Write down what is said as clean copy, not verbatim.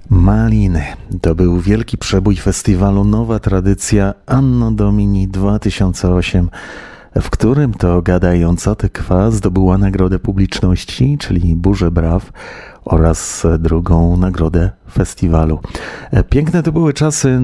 Maliny. To był wielki przebój festiwalu Nowa Tradycja Anno Domini 2008, w którym to Gadająca Tykwa zdobyła nagrodę publiczności, czyli Burzę Braw, oraz drugą nagrodę festiwalu. Piękne to były czasy